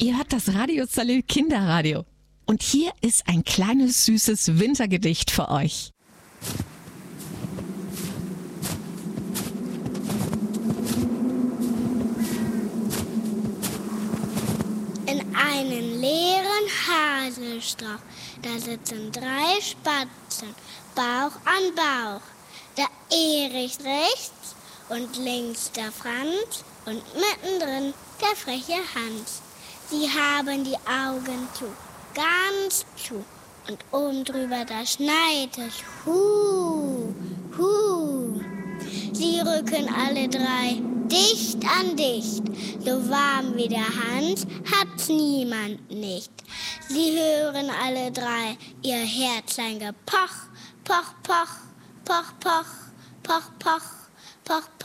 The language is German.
Ihr hört das Radio Salü Kinderradio. Und hier ist ein kleines, süßes Wintergedicht für euch. In einem leeren Haselstrauch, da sitzen 3 Spatzen, Bauch an Bauch. Der Erich rechts und links der Franz und mittendrin der freche Hans. Sie haben die Augen zu, ganz zu, und oben drüber da schneit es, hu, hu. Sie rücken alle 3 dicht an dicht, so warm wie der Hans hat's niemand nicht. Sie hören alle 3 ihr Herzlein gepoch, poch, poch, poch, poch, poch, poch, poch, poch.